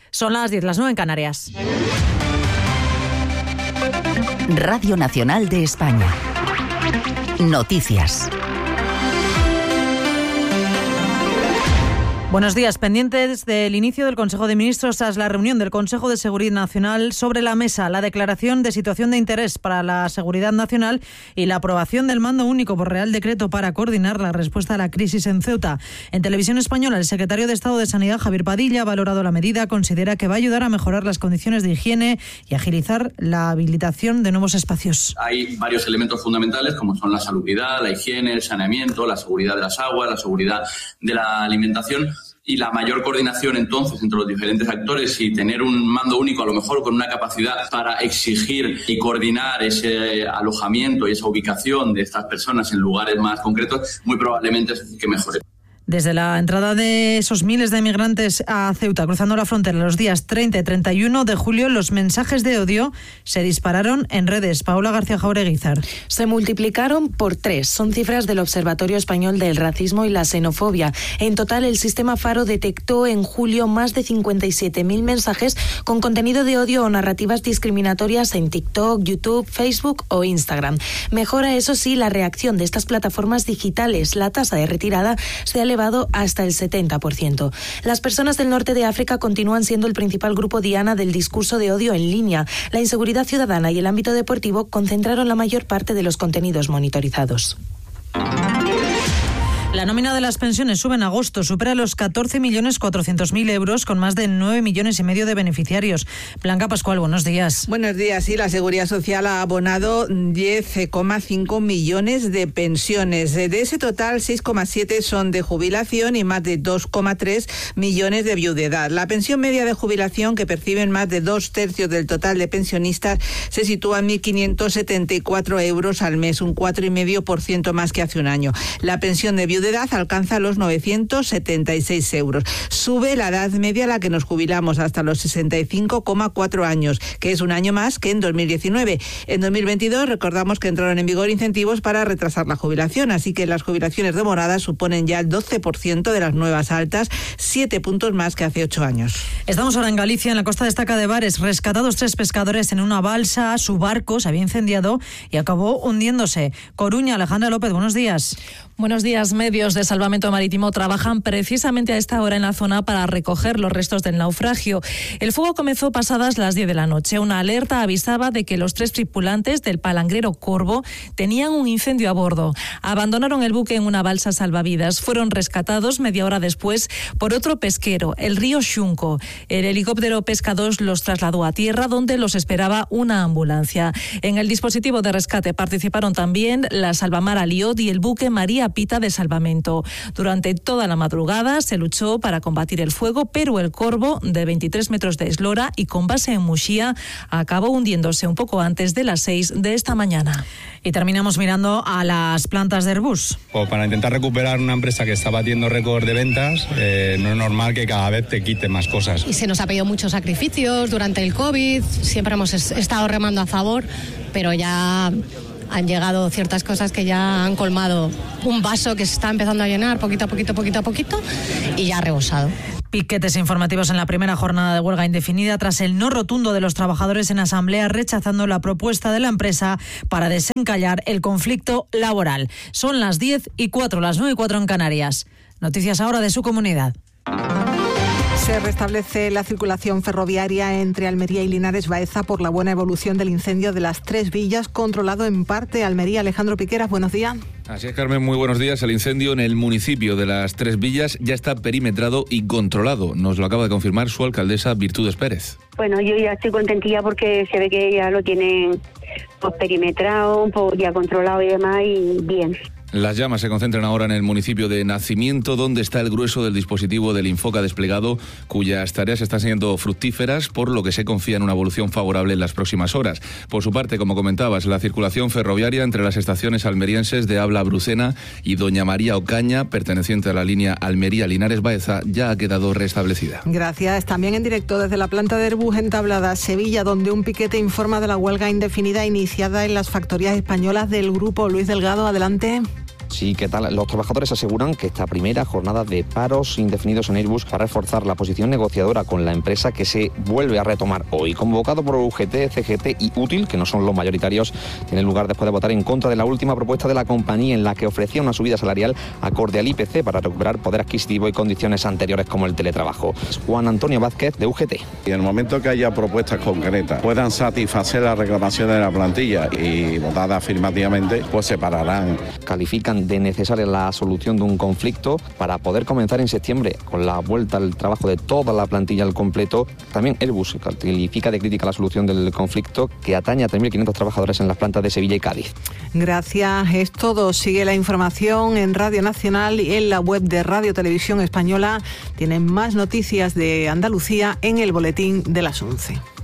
Son las 10, las 9 en Canarias. Radio Nacional de España. Noticias. Buenos días. Pendientes del inicio del Consejo de Ministros tras la reunión del Consejo de Seguridad Nacional, sobre la mesa la declaración de situación de interés para la seguridad nacional y la aprobación del mando único por Real Decreto para coordinar la respuesta a la crisis en Ceuta. En Televisión Española, el secretario de Estado de Sanidad, Javier Padilla, ha valorado la medida, considera que va a ayudar a mejorar las condiciones de higiene y agilizar la habilitación de nuevos espacios. Hay varios elementos fundamentales como son la salubridad, la higiene, el saneamiento, la seguridad de las aguas, la seguridad de la alimentación. Y la mayor coordinación entonces entre los diferentes actores y tener un mando único, a lo mejor con una capacidad para exigir y coordinar ese alojamiento y esa ubicación de estas personas en lugares más concretos, muy probablemente es que mejore. Desde la entrada de esos miles de migrantes a Ceuta, cruzando la frontera los días 30 y 31 de julio, los mensajes de odio se dispararon en redes. Paula García Jaureguizar. Se multiplicaron por 3. Son cifras del Observatorio Español del Racismo y la Xenofobia. En total, el sistema Faro detectó en julio más de 57.000 mensajes con contenido de odio o narrativas discriminatorias en TikTok, YouTube, Facebook o Instagram. Mejora, eso sí, la reacción de estas plataformas digitales. La tasa de retirada se ha elevado hasta el 70%. Las personas del norte de África continúan siendo el principal grupo diana del discurso de odio en línea. La inseguridad ciudadana y el ámbito deportivo concentraron la mayor parte de los contenidos monitorizados. La nómina de las pensiones sube en agosto, supera los 14.400.000 euros con más de 9,5 millones de beneficiarios. Blanca Pascual, buenos días. Buenos días. Sí, la Seguridad Social ha abonado 10,5 millones de pensiones. De ese total, 6,7 son de jubilación y más de 2,3 millones de viudedad. La pensión media de jubilación, que perciben más de 2/3 del total de pensionistas, se sitúa en 1.574 euros al mes, un 4,5% más que hace un año. La pensión de viudedad alcanza los 976 euros. Sube la edad media a la que nos jubilamos hasta los 65,4 años, que es un año más que en 2019. En 2022 recordamos que entraron en vigor incentivos para retrasar la jubilación, así que las jubilaciones demoradas suponen ya el 12% de las nuevas altas, 7 puntos más que hace 8 años. Estamos ahora en Galicia, en la costa de Estaca de Bares. Rescatados 3 pescadores en una balsa, su barco se había incendiado y acabó hundiéndose. Coruña, Alejandra López, buenos días. Buenos días. Medios de salvamento marítimo trabajan precisamente a esta hora en la zona para recoger los restos del naufragio. El fuego comenzó pasadas las 10 de la noche. Una alerta avisaba de que los 3 tripulantes del palangrero Corvo tenían un incendio a bordo. Abandonaron el buque en una balsa salvavidas. Fueron rescatados media hora después por otro pesquero, el río Xunco. El helicóptero Pesca 2 los trasladó a tierra, donde los esperaba una ambulancia. En el dispositivo de rescate participaron también la Salvamar Aliot y el buque María Pita de Salvamento. Durante toda la madrugada se luchó para combatir el fuego, pero el Corvo, de 23 metros de eslora y con base en Muxía, acabó hundiéndose un poco antes de las 6 de esta mañana. Y terminamos mirando a las plantas de Airbus. Para intentar recuperar una empresa que está batiendo récord de ventas, no es normal que cada vez te quite más cosas. Y se nos ha pedido muchos sacrificios durante el COVID, siempre hemos estado remando a favor, pero ya han llegado ciertas cosas que ya han colmado un vaso que se está empezando a llenar poquito a poquito y ya ha rebosado. Piquetes informativos en la primera jornada de huelga indefinida tras el no rotundo de los trabajadores en asamblea rechazando la propuesta de la empresa para desencallar el conflicto laboral. Son las 10:04, las 9:04 en Canarias. Noticias ahora de su comunidad. Se restablece la circulación ferroviaria entre Almería y Linares Baeza por la buena evolución del incendio de las 3 villas, controlado en parte Almería. Alejandro Piqueras, buenos días. Así es, Carmen, muy buenos días. El incendio en el municipio de las 3 villas ya está perimetrado y controlado. Nos lo acaba de confirmar su alcaldesa, Virtudes Pérez. Bueno, yo ya estoy contentilla porque se ve que ya lo tienen perimetrado, ya controlado y demás, y bien. Las llamas se concentran ahora en el municipio de Nacimiento, donde está el grueso del dispositivo del Infoca desplegado, cuyas tareas están siendo fructíferas, por lo que se confía en una evolución favorable en las próximas horas. Por su parte, como comentabas, la circulación ferroviaria entre las estaciones almerienses de Abla Brucena y Doña María Ocaña, perteneciente a la línea Almería-Linares Baeza, ya ha quedado restablecida. Gracias. También en directo desde la planta de Airbus en Tablada, Sevilla, donde un piquete informa de la huelga indefinida iniciada en las factorías españolas del grupo. Luis Delgado, adelante. Sí, ¿qué tal? Los trabajadores aseguran que esta primera jornada de paros indefinidos en Airbus va a reforzar la posición negociadora con la empresa, que se vuelve a retomar hoy. Convocado por UGT, CGT y Útil, que no son los mayoritarios, tiene lugar después de votar en contra de la última propuesta de la compañía, en la que ofrecía una subida salarial acorde al IPC para recuperar poder adquisitivo y condiciones anteriores como el teletrabajo. Juan Antonio Vázquez, de UGT. Y en el momento que haya propuestas concretas puedan satisfacer las reclamaciones de la plantilla y votadas afirmativamente, pues se pararán. Califican de necesaria la solución de un conflicto para poder comenzar en septiembre con la vuelta al trabajo de toda la plantilla al completo. También Airbus califica de crítica la solución del conflicto, que atañe a 3.500 trabajadores en las plantas de Sevilla y Cádiz. Gracias, es todo. Sigue la información en Radio Nacional y en la web de Radio Televisión Española. Tienen más noticias de Andalucía en el boletín de las 11.